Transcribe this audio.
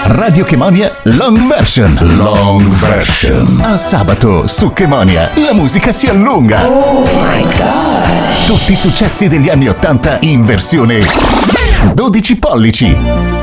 Radio Chemonia Long Version. Long Version. A sabato su Chemonia la musica si allunga. Oh my God. Tutti i successi degli anni '80 in versione 12 pollici.